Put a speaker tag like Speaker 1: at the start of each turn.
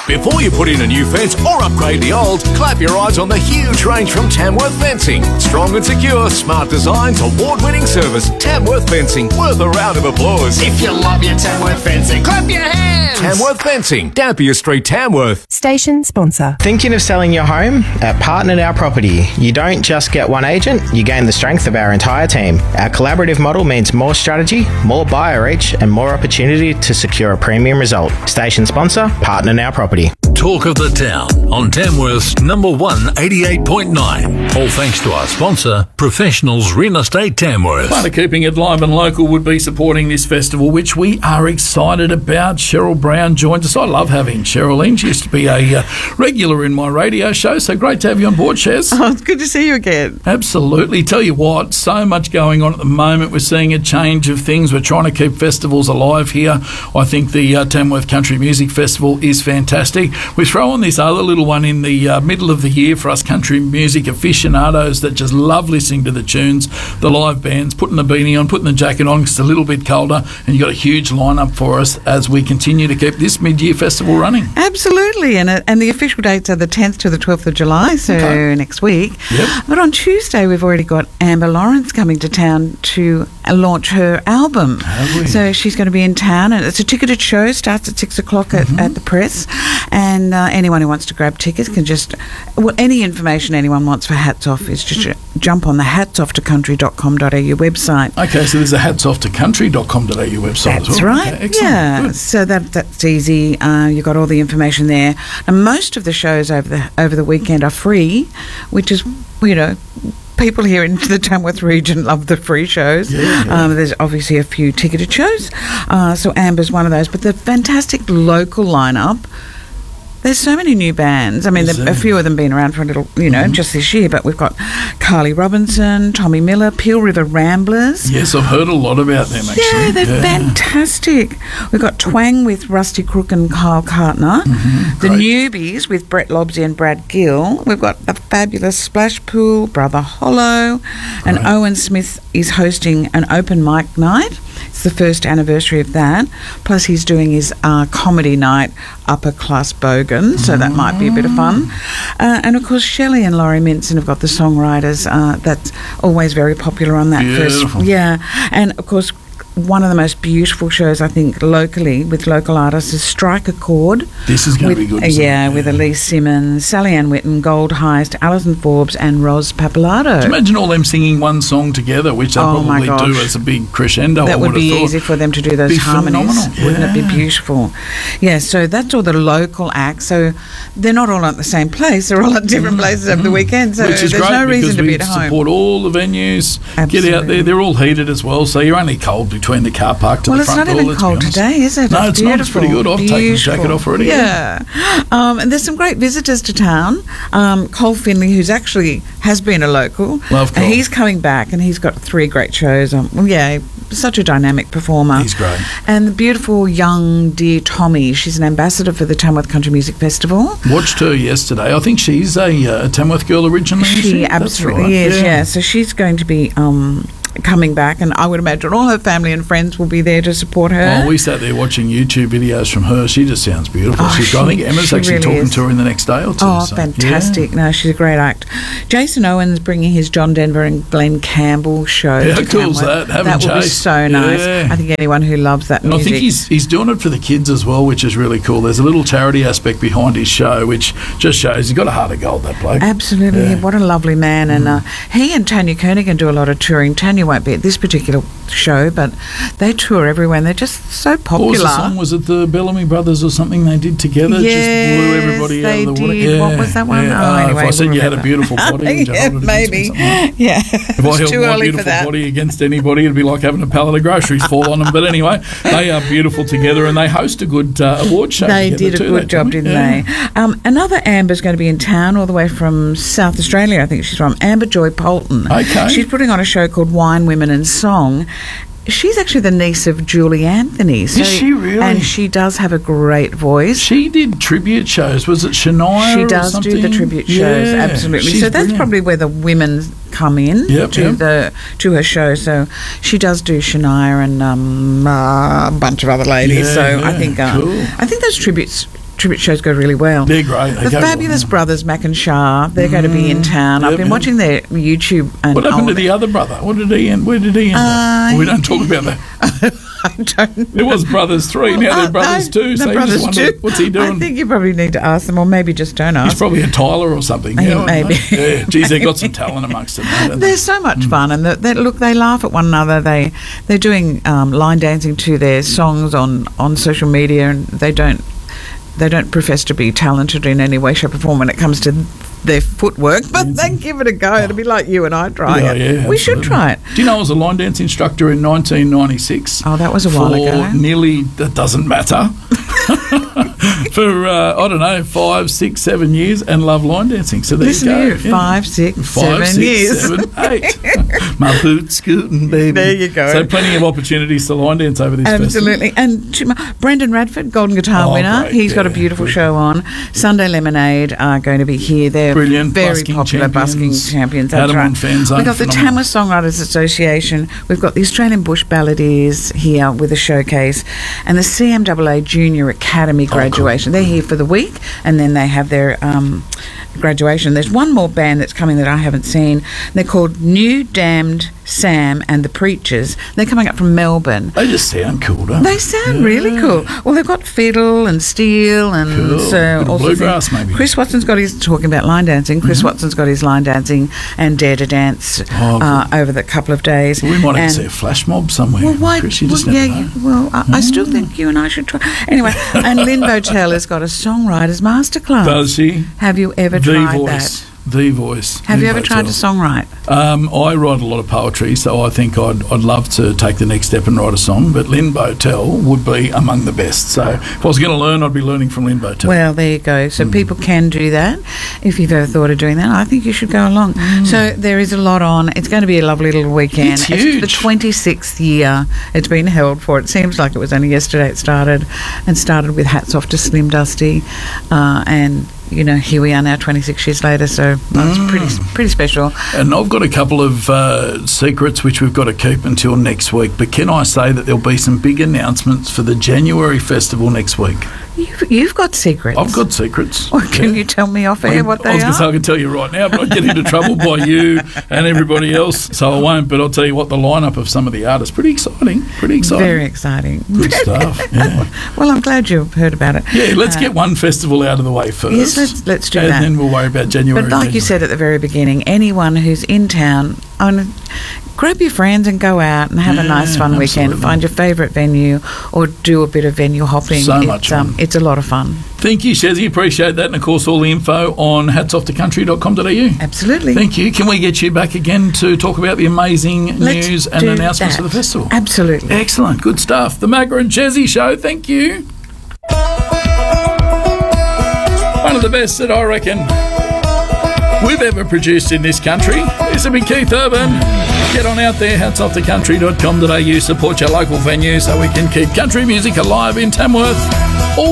Speaker 1: Before you put in a new fence or upgrade the old, clap your eyes on the huge range from Tamworth Fencing. Strong and secure, smart designs, award-winning service. Tamworth Fencing, worth a round of applause.
Speaker 2: If you love your Tamworth Fencing, clap your hands.
Speaker 1: Tamworth Fencing, Dampier Street, Tamworth.
Speaker 3: Station sponsor.
Speaker 4: Thinking of selling your home? At Partner Now Property, you don't just get one agent, you gain the strength of our entire team. Our collaborative model means more strategy, more buyer reach, and more opportunity to secure a premium result. Station sponsor, Partner Now Property.
Speaker 5: Talk of the town on Tamworth's number 1 88.9. All thanks to our sponsor, Professionals Real Estate Tamworth.
Speaker 6: Part of keeping it live and local would be supporting this festival, which we are excited about. Cheryl Brown joins us. I love having Cheryl in. She used to be a regular in my radio show, so great to have you on board, Shez.
Speaker 7: Oh, it's good to see you again.
Speaker 6: Absolutely. Tell you what, so much going on at the moment. We're seeing a change of things. We're trying to keep festivals alive here. I think the Tamworth Country Music Festival is fantastic. We throw on this other little one in the middle of the year for us country music aficionados that just love listening to the tunes, the live bands, putting the beanie on, putting the jacket on because it's a little bit colder, and you've got a huge lineup for us as we continue to keep this mid-year festival running.
Speaker 7: Absolutely, and the official dates are the 10th to the 12th of July, so next week.
Speaker 6: Yep.
Speaker 7: But on Tuesday, we've already got Amber Lawrence coming to town to launch her album.
Speaker 6: Have we?
Speaker 7: So she's going to be in town, and it's a ticketed show, starts at 6 o'clock at the Press, and anyone who wants to grab tickets can just, any information anyone wants for Hats Off is just jump on the hatsofftoCountry.com.au website.
Speaker 6: Okay, so there's a hatsofftoCountry.com.au website
Speaker 7: That's
Speaker 6: as well.
Speaker 7: right.
Speaker 6: Okay, excellent.
Speaker 7: Yeah,
Speaker 6: Good.
Speaker 7: so that's easy. You've got all the information there. And most of the shows over the weekend are free, which is, people here in the Tamworth region love the free shows.
Speaker 6: Yeah.
Speaker 7: There's obviously a few ticketed shows. So Amber's one of those. But the fantastic local lineup, there's so many new bands. I mean, a few of them been around for a little, just this year. But we've got Carly Robinson, Tommy Miller, Peel River Ramblers.
Speaker 6: Yes, I've heard a lot about them, actually.
Speaker 7: Yeah, they're fantastic. We've got Twang with Rusty Crook and Kyle Cartner. The
Speaker 6: great.
Speaker 7: Newbies with Brett Lobsey and Brad Gill. We've got the fabulous Splash Pool, Brother Hollow. And Owen Smith is hosting an open mic night. It's the first anniversary of that. Plus he's doing his comedy night, Upper Class Bogan, so that might be a bit of fun. And of course Shelley and Laurie Minson have got the songwriters. That's always very popular on that
Speaker 6: Beautiful.
Speaker 7: first. Yeah, and of course one of the most beautiful shows I think locally with local artists is Strike a Chord.
Speaker 6: This is going to be good. Isn't it?
Speaker 7: With Elise Simmons, Sally Ann Witten, Gold Heist, Alison Forbes and Ros Pappalardo.
Speaker 6: Imagine all them singing one song together, which they probably do as a big crescendo.
Speaker 7: That would be easy for them to do those harmonies.
Speaker 6: Phenomenal.
Speaker 7: Wouldn't it be beautiful? Yeah, so that's all the local acts. So they're not all at the same place. They're all at different places over the weekend. So
Speaker 6: Which is
Speaker 7: there's
Speaker 6: great
Speaker 7: no reason to be at
Speaker 6: because
Speaker 7: home.
Speaker 6: we support all the venues.
Speaker 7: Absolutely.
Speaker 6: Get out there. They're all heated as well, so you're only cold between the car park to the front door.
Speaker 7: Well, it's not even cold today, is it?
Speaker 6: No, it's not. It's pretty good. I've taken the jacket off already.
Speaker 7: Yeah. And there's some great visitors to town. Cole Finley, who's actually has been a local.
Speaker 6: Love Cole.
Speaker 7: He's coming back, and he's got 3 great shows. Such a dynamic performer.
Speaker 6: He's great.
Speaker 7: And the beautiful young dear Tommy, she's an ambassador for the Tamworth Country Music Festival.
Speaker 6: Watched her yesterday. I think she's a Tamworth girl originally.
Speaker 7: She absolutely is, yeah. So she's going to be coming back, and I would imagine all her family and friends will be there to support her.
Speaker 6: Oh, we sat there watching YouTube videos from her. She just sounds beautiful. I think Emma's actually
Speaker 7: really
Speaker 6: talking to her in the next day or two.
Speaker 7: Oh, fantastic. No, she's a great act. Jason Owen's bringing his John Denver and Glenn Campbell show.
Speaker 6: How cool's that?
Speaker 7: That would be so nice.
Speaker 6: Yeah.
Speaker 7: I think anyone who loves that music.
Speaker 6: I think he's doing it for the kids as well, which is really cool. There's a little charity aspect behind his show, which just shows he's got a heart of gold, that bloke.
Speaker 7: Absolutely.
Speaker 6: Yeah.
Speaker 7: What a lovely man. And he and Tanya Kernigan do a lot of touring. Tanya won't be at this particular show, but they tour everywhere and they're just so popular.
Speaker 6: What was the song? Was it the Bellamy Brothers or something they did together?
Speaker 7: Yes,
Speaker 6: just blew everybody out of the water.
Speaker 7: did. What was that one?
Speaker 6: Yeah.
Speaker 7: Anyway,
Speaker 6: if I said you had a beautiful body,
Speaker 7: maybe.
Speaker 6: Like
Speaker 7: Yeah.
Speaker 6: If I held
Speaker 7: too
Speaker 6: my
Speaker 7: early
Speaker 6: beautiful
Speaker 7: for that.
Speaker 6: body against anybody, it'd be like having a pallet of groceries fall on them. But anyway, they are beautiful together and they host a good award show.
Speaker 7: They did a good job, didn't they? Another Amber's going to be in town all the way from South Australia, I think she's from, Amber Joy Polton.
Speaker 6: Okay.
Speaker 7: She's putting on a show called Wine, Women and Song. She's actually the niece of Julie Anthony. So,
Speaker 6: is she really?
Speaker 7: And she does have a great voice.
Speaker 6: She did tribute shows. Was it Shania?
Speaker 7: She does
Speaker 6: or
Speaker 7: do the tribute shows, absolutely.
Speaker 6: She's
Speaker 7: So that's
Speaker 6: brilliant.
Speaker 7: probably where the women come in to her show. So she does do Shania and a bunch of other ladies.
Speaker 6: Yeah,
Speaker 7: so
Speaker 6: yeah,
Speaker 7: I think
Speaker 6: cool.
Speaker 7: those tributes tribute shows go really well.
Speaker 6: They're great. They
Speaker 7: The
Speaker 6: go
Speaker 7: Fabulous
Speaker 6: well.
Speaker 7: Brothers, Mac and Shah, they're going to be in town. I've been watching their YouTube. And
Speaker 6: What happened to the other brother? What did he end? Where did he end up? We don't talk about that.
Speaker 7: I don't know.
Speaker 6: It was Brothers 3, now they're Brothers 2. So you
Speaker 7: Brothers
Speaker 6: just wonder,
Speaker 7: 2.
Speaker 6: what's he doing?
Speaker 7: I think you probably need to ask them, or maybe just don't ask.
Speaker 6: He's probably a Tyler or something.
Speaker 7: Yeah,
Speaker 6: I don't know.
Speaker 7: maybe.
Speaker 6: Yeah, geez, they've got some talent amongst them. Haven't they?
Speaker 7: They're so much fun, and they laugh at one another. They're doing line dancing to their songs on social media, and they don't profess to be talented in any way, shape, or form when it comes to their footwork, but they give it a go. It'll be like you and I trying it.
Speaker 6: Yeah,
Speaker 7: we should try it.
Speaker 6: Do you know I was a line dance instructor in 1996?
Speaker 7: Oh, that was a while ago.
Speaker 6: Nearly, that doesn't matter. For, I don't know, 5, 6, 7 years, and love line dancing. So there
Speaker 7: Listen
Speaker 6: you go.
Speaker 7: to you, 5, 6, 7 years.
Speaker 6: 7, 8. My boots scooting, baby.
Speaker 7: There you go.
Speaker 6: So plenty of opportunities to line dance over this
Speaker 7: Absolutely. And Brendan Radford, Golden Guitar winner,
Speaker 6: great.
Speaker 7: he's got a beautiful show on. Sunday Lemonade are going to be here. They're
Speaker 6: Brilliant.
Speaker 7: very
Speaker 6: Busking
Speaker 7: popular busking champions. That's
Speaker 6: Adam
Speaker 7: right.
Speaker 6: and Fan Zone,
Speaker 7: We've got the
Speaker 6: phenomenal.
Speaker 7: Tamworth Songwriters Association. We've got the Australian Bush Balladeers here with a showcase, and the CMAA Junior Academy graduation. They're here for the week, and then they have their graduation. There's one more band that's coming that I haven't seen. They're called New Damned Sam and the Preachers. They're coming up from Melbourne.
Speaker 6: They just sound cool, don't they?
Speaker 7: They sound really cool. Well, they've got fiddle and steel and
Speaker 6: Cool.
Speaker 7: so
Speaker 6: Bit of
Speaker 7: also
Speaker 6: bluegrass, maybe.
Speaker 7: Chris Watson's got his talking about line dancing. Chris Watson's got his line dancing and Dare to Dance over the couple of days.
Speaker 6: We might have to
Speaker 7: And-
Speaker 6: see a flash mob somewhere.
Speaker 7: well, why?
Speaker 6: Chris, you just
Speaker 7: well,
Speaker 6: never
Speaker 7: yeah,
Speaker 6: know.
Speaker 7: I still think you and I should try. Anyway, and Lynn Botel has got a songwriters masterclass.
Speaker 6: Does she?
Speaker 7: Have you ever
Speaker 6: The
Speaker 7: tried
Speaker 6: Voice.
Speaker 7: that?
Speaker 6: The Voice.
Speaker 7: Have you
Speaker 6: Lynn
Speaker 7: ever tried to
Speaker 6: Botel.
Speaker 7: songwrite?
Speaker 6: I write a lot of poetry, so I think I'd love to take the next step and write a song, but Lynn Botel would be among the best. So if I was going to learn, I'd be learning from Lynn Botel.
Speaker 7: Well, there you go. So people can do that. If you've ever thought of doing that, I think you should go along. So there is a lot on. It's going to be a lovely little weekend.
Speaker 6: It's huge.
Speaker 7: the 26th year it's been held for. It seems like it was only yesterday it started, and started with hats off to Slim Dusty, and you know, here we are now 26 years later, so it's pretty special.
Speaker 6: And I've got a couple of secrets which we've got to keep until next week, but can I say that there'll be some big announcements for the January festival next week?
Speaker 7: You've got secrets.
Speaker 6: I've got secrets.
Speaker 7: Or can you tell me off air what
Speaker 6: I
Speaker 7: they
Speaker 6: was going to say I
Speaker 7: are?
Speaker 6: can tell you right now, but I'd get into trouble by you and everybody else, so I won't. But I'll tell you what, the lineup of some of the artists, pretty exciting.
Speaker 7: Very exciting.
Speaker 6: Good stuff. Yeah,
Speaker 7: Well, I'm glad you've heard about it.
Speaker 6: yeah. Let's get one festival out of the way first.
Speaker 7: Yes, let's do
Speaker 6: and
Speaker 7: that.
Speaker 6: then we'll worry about January.
Speaker 7: But like you said at the very beginning, anyone who's in town, grab your friends and go out and have a nice fun weekend.
Speaker 6: absolutely.
Speaker 7: Find your favourite venue or do a bit of venue hopping.
Speaker 6: So much fun.
Speaker 7: It's a lot of fun.
Speaker 6: Thank you, Shezzy. Appreciate that. And of course, all the info on hatsoffthecountry.com.au.
Speaker 7: Absolutely.
Speaker 6: Thank you. Can we get you back again to talk about the amazing
Speaker 7: Let's
Speaker 6: news and
Speaker 7: do
Speaker 6: announcements
Speaker 7: that.
Speaker 6: for the festival?
Speaker 7: Absolutely.
Speaker 6: Excellent. Good stuff. The Magra and Shezzy Show. Thank you. One of the best that I reckon we've ever produced in this country. This has been Keith Urban. Get on out there, hatsoffthecountry.com.au. Support your local venue so we can keep country music alive in Tamworth. All